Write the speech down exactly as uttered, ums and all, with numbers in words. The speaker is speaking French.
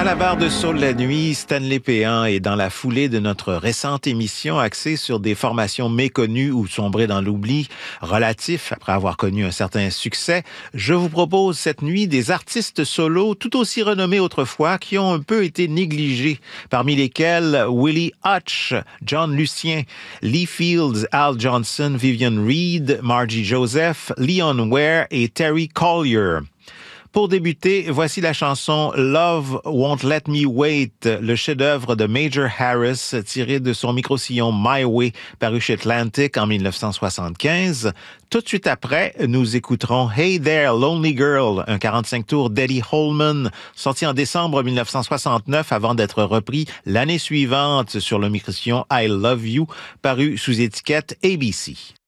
À la barre de Saul la nuit, Stanley Péan est dans la foulée de notre récente émission axée sur des formations méconnues ou sombrées dans l'oubli relatif après avoir connu un certain succès. Je vous propose cette nuit des artistes solos tout aussi renommés autrefois qui ont un peu été négligés, parmi lesquels Willie Hutch, John Lucien, Lee Fields, Al Johnson, Vivian Reed, Margie Joseph, Leon Ware et Terry Collier. Pour débuter, voici la chanson Love Won't Let Me Wait, le chef-d'œuvre de Major Harris tiré de son micro-sillon My Way, paru chez Atlantic en dix-neuf cent soixante-quinze. Tout de suite après, nous écouterons Hey There, Lonely Girl, un quarante-cinq tours d'Eddie Holman, sorti en décembre dix-neuf cent soixante-neuf avant d'être repris l'année suivante sur le micro-sillon I Love You, paru sous étiquette A B C.